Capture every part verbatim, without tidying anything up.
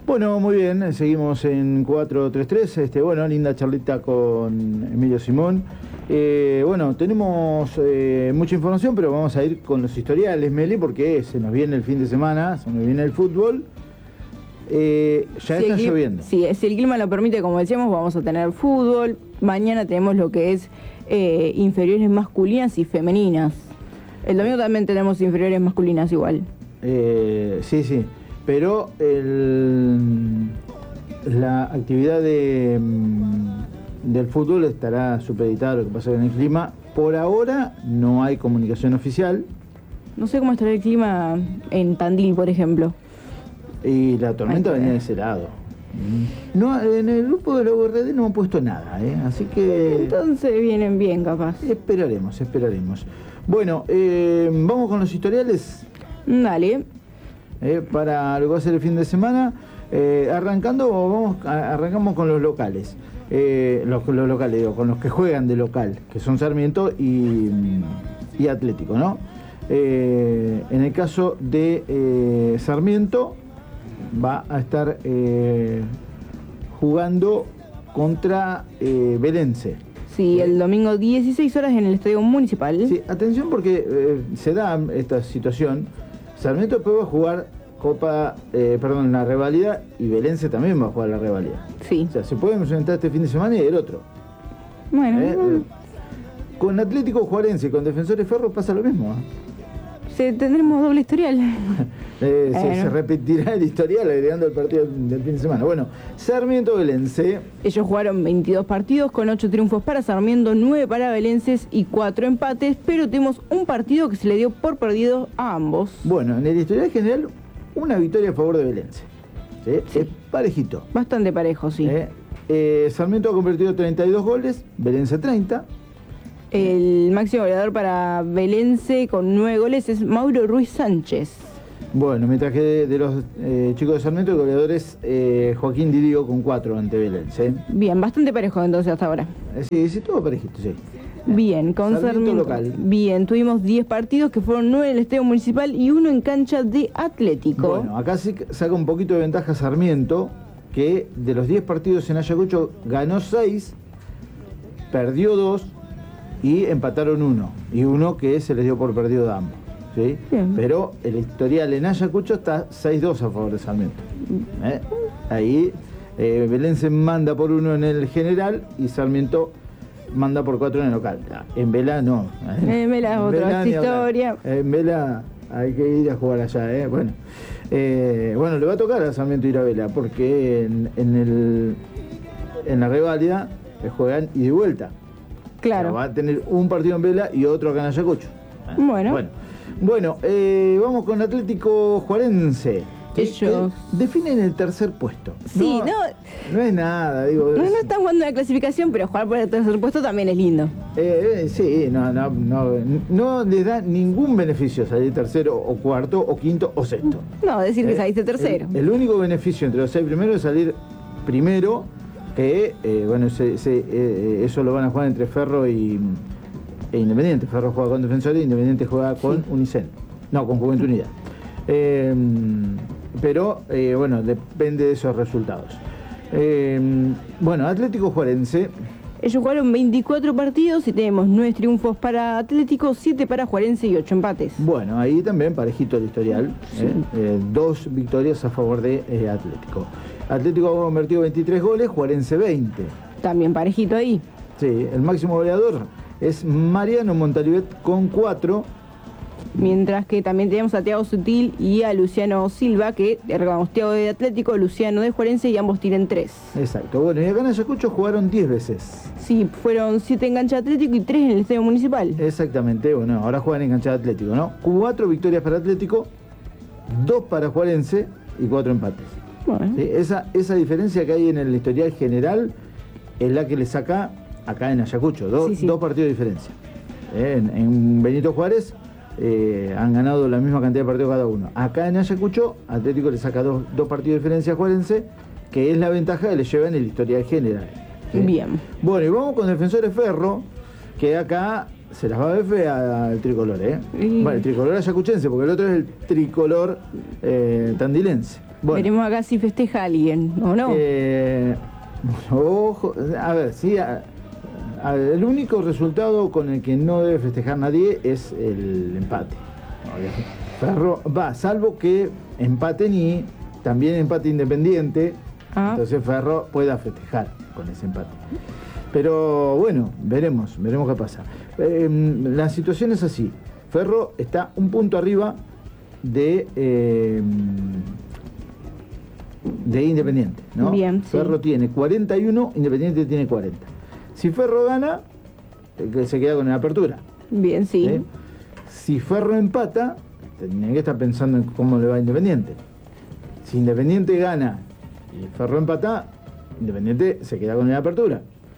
Bueno, muy bien, seguimos en cuatro tres tres. Este, bueno, linda charlita con Emilio Simón. Eh, bueno, tenemos eh, mucha información, pero vamos a ir con los historiales, Meli, porque se nos viene el fin de semana, se nos viene el fútbol. Eh, ya si está el, lloviendo. Sí, si el clima lo permite, como decíamos, vamos a tener fútbol. Mañana tenemos lo que es eh, inferiores masculinas y femeninas. El domingo también tenemos inferiores masculinas igual. Eh, sí, sí. Pero el, la actividad de, del fútbol estará supeditada a lo que pasa con el clima. Por ahora no hay comunicación oficial. No sé cómo estará el clima en Tandil, por ejemplo. Y la tormenta Ay, venía de ese lado. No, en el grupo de la U R D no han puesto nada, ¿eh? Así que... Entonces vienen bien, capaz. Esperaremos, esperaremos. Bueno, eh, vamos con los historiales. Dale. Eh, para lo que va a ser el fin de semana, eh, arrancando, vamos, arrancamos con los locales, eh, los, los locales, digo, con los que juegan de local, que son Sarmiento y, y Atlético, ¿no? Eh, en el caso de eh, Sarmiento, va a estar eh, jugando contra eh, Belense. Sí, el domingo dieciséis horas en el Estadio Municipal. Sí, atención porque eh, se da esta situación. Sarmiento después va a jugar Copa, eh, perdón, la rivalidad, y Belense también va a jugar la rivalidad. Sí. O sea, se pueden enfrentar este fin de semana y el otro. Bueno. Eh, eh, con Atlético Juarense y con Defensores Ferro pasa lo mismo. ¿eh? Se, tendremos doble historial. Eh, bueno. se, se repetirá el historial agregando el partido del fin de semana. Bueno, Sarmiento Belense. Ellos jugaron veintidós partidos con ocho triunfos para Sarmiento, nueve para Belenses y cuatro empates, pero tenemos un partido que se le dio por perdido a ambos. Bueno, en el historial general, una victoria a favor de Belense. ¿Sí? Sí. Es parejito. Bastante parejo, sí. Eh, eh, Sarmiento ha convertido treinta y dos goles, Belense treinta. El máximo goleador para Belense con nueve goles es Mauro Ruiz Sánchez. Bueno, mientras que de, de los eh, chicos de Sarmiento, el goleador es eh, Joaquín Didio con cuatro ante Belense. Bien, bastante parejo entonces hasta ahora. Eh, sí, sí, todo parejito, sí. Bien, con Sarmiento Sarmiento. local. Bien, tuvimos diez partidos que fueron nueve en el Estadio Municipal y uno en cancha de Atlético. Bueno, acá sí saca un poquito de ventaja Sarmiento, que de los diez partidos en Ayacucho ganó seis, perdió dos y empataron uno. Y uno que se les dio por perdido de ambos. ¿Sí? Pero el historial en Ayacucho está seis dos a favor de Sarmiento. ¿Eh? Ahí eh, Belense manda por uno en el general y Sarmiento manda por cuatro en el local. En Vela no. En Vela es otra historia. En Vela hay que ir a jugar allá. ¿eh? Bueno, eh, bueno, le va a tocar a Sarmiento ir a Vela porque en, en, el, en la reválida juegan ida y vuelta. Claro. O sea, va a tener un partido en Vela y otro acá en Ayacucho. Bueno. Bueno, bueno eh, vamos con Atlético Juarense. Ellos definen el tercer puesto. Sí, no. No, no es nada, digo. No, es, no están jugando en la clasificación, pero jugar por el tercer puesto también es lindo. Eh, eh, sí, no, no, no, no les da ningún beneficio salir tercero o cuarto o quinto o sexto. No, decir que Eh, saliste tercero. El, el único beneficio entre los seis primeros es salir primero, que eh, bueno, se, se, eh, eso lo van a jugar entre Ferro y e Independiente. Ferro juega con Defensores e Independiente juega con sí. Unicen. No, con Juventud Unida. Eh, pero, eh, bueno, depende de esos resultados. Eh, bueno, Atlético Juarense. Ellos jugaron veinticuatro partidos y tenemos nueve triunfos para Atlético, siete para Juarense y ocho empates. Bueno, ahí también parejito el historial. Sí. ¿eh? Eh, dos victorias a favor de eh, Atlético. Atlético ha convertido veintitrés goles, Juarense veinte. También parejito ahí. Sí, el máximo goleador es Mariano Montalivet con cuatro. Mientras que también tenemos a Thiago Sutil y a Luciano Silva, que recordamos, Thiago de Atlético, Luciano de Juarense, y ambos tienen tres. Exacto. Bueno, y acá en Ayacucho jugaron diez veces. Sí, fueron siete en cancha de Atlético y tres en el Estadio Municipal. Exactamente. Bueno, ahora juegan en cancha de Atlético, ¿no? Cuatro victorias para Atlético, dos para Juarense y cuatro empates. Bueno. ¿Sí? Esa, esa diferencia que hay en el historial general es la que le saca acá en Ayacucho. Do, sí, sí. Dos partidos de diferencia. ¿Eh? En, en Benito Juárez Eh, han ganado la misma cantidad de partidos cada uno. Acá en Ayacucho, Atlético le saca dos, dos partidos de diferencia a Juarense, que es la ventaja que le lleva en el historial general. ¿Sí? Bien. Bueno, y vamos con Defensores Ferro, que acá se las va a ver fea al tricolor, ¿eh? Sí. Bueno, el tricolor ayacuchense, porque el otro es el tricolor eh, tandilense. Bueno. Veremos acá si festeja alguien, ¿o no? Eh, ojo, a ver, sí, a- a ver, el único resultado con el que no debe festejar nadie es el empate. Ferro va, salvo que empaten y también empate Independiente, Ah. entonces Ferro pueda festejar con ese empate. Pero bueno, veremos, veremos qué pasa. Eh, la situación es así. Ferro está un punto arriba de, eh, de Independiente, ¿no? Bien, sí. Ferro tiene cuarenta y uno, Independiente tiene cuarenta. Si Ferro gana, eh, se queda con la apertura. Bien, sí. ¿eh? Si Ferro empata, tenía que estar pensando en cómo le va a Independiente. Si Independiente gana y Ferro empata, Independiente se queda con la apertura.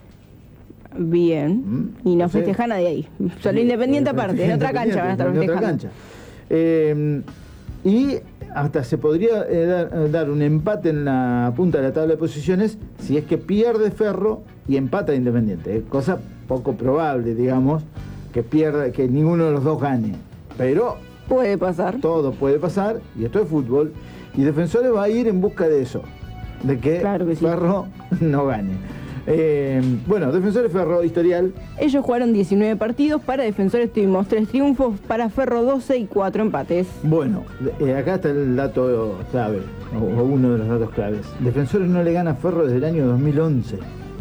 Bien. Mm, Y no entonces- festeja nadie ahí. Solo Sí, Independiente eh, aparte, en otra cancha van a estar en otra festejando. cancha. Eh, y hasta se podría eh, dar, eh, dar un empate en la punta de la tabla de posiciones si es que pierde Ferro y empata Independiente. Eh, cosa poco probable, digamos, que pierda, que ninguno de los dos gane. Pero Puede pasar. todo puede pasar, y esto es fútbol, y Defensores va a ir en busca de eso, de que, Claro que sí. Ferro no gane. Eh, bueno, Defensores Ferro, historial, Ellos jugaron diecinueve partidos, para Defensores tuvimos tres triunfos, para Ferro doce y cuatro empates. bueno, eh, acá está el dato clave, o, o uno de los datos claves. Defensores no le gana a Ferro desde el año dos mil once,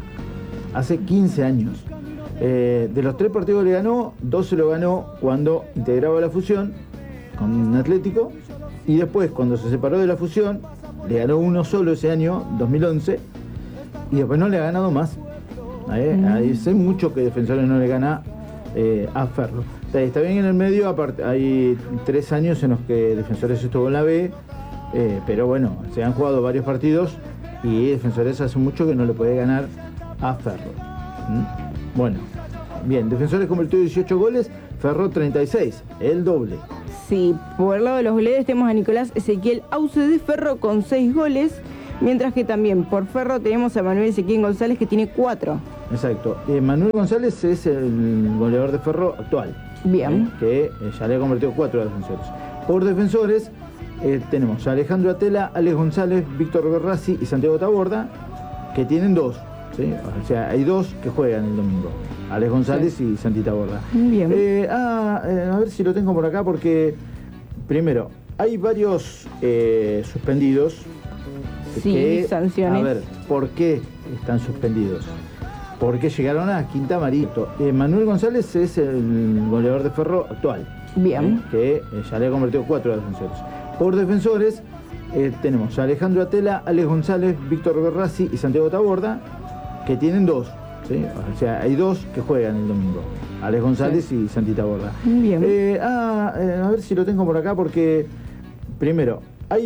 hace quince años. Eh, de los tres partidos que le ganó, dos se lo ganó cuando integraba la fusión con Atlético, y después cuando se separó de la fusión, le ganó uno solo ese año, dos mil once, y después no le ha ganado más. ¿Eh? Mm. Ahí sé mucho que Defensores no le gana eh, a Ferro. Está, está bien en el medio, aparte, hay tres años en los que Defensores estuvo en la B, eh, pero bueno, se han jugado varios partidos y Defensores hace mucho que no le puede ganar a Ferro. ¿Mm? Bueno, bien, Defensores convirtió dieciocho goles, Ferro treinta y seis, el doble. Sí, por el lado de los goleadores tenemos a Nicolás Ezequiel Auce de Ferro con seis goles, mientras que también por Ferro tenemos a Manuel Ezequiel González que tiene cuatro. Exacto. Eh, Manuel González es el goleador de Ferro actual. Bien. ¿eh? Que eh, ya le ha convertido cuatro a Defensores. Por Defensores eh, tenemos a Alejandro Atela, Alex González, Víctor Berrazzi y Santiago Taborda, que tienen dos. ¿sí? O sea, hay dos que juegan el domingo. Alex González Sí. y Santi Taborda. Bien. Eh, ah, eh, a ver si lo tengo por acá porque, primero, hay varios eh, suspendidos. Sí, que, sanciones. A ver, ¿por qué están suspendidos? Porque llegaron a Quinta Marito. Eh, Manuel González es el goleador de Ferro actual. Bien. ¿eh? Que eh, ya le ha convertido cuatro a Defensores. Por Defensores eh, tenemos a Alejandro Atela, Alex González, Víctor Berrazzi y Santiago Taborda, que tienen dos. ¿sí? O sea, hay dos que juegan el domingo. Alex González sí. y Santi Taborda. Bien. Eh, ah, eh, a ver si lo tengo por acá porque, primero,